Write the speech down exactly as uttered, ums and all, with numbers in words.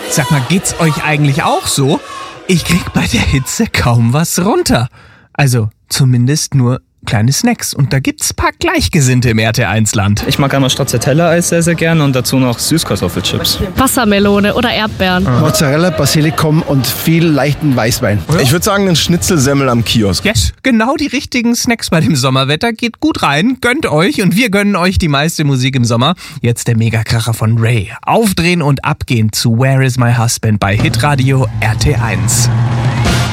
Sag mal, geht's euch eigentlich auch so? Ich krieg bei der Hitze kaum was runter. Also zumindest nur kleine Snacks. Und da gibt's paar Gleichgesinnte im R T eins Land. Ich mag einmal Stracciatella-Eis sehr, sehr gern und dazu noch Süßkartoffelchips. Wassermelone oder Erdbeeren. Ah. Mozzarella, Basilikum und viel leichten Weißwein. Ich würde sagen, ein Schnitzelsemmel am Kiosk. Yes, genau die richtigen Snacks bei dem Sommerwetter. Geht gut rein, gönnt euch und wir gönnen euch die meiste Musik im Sommer. Jetzt der Megakracher von Ray. Aufdrehen und abgehen zu Where is my husband bei Hitradio R T eins.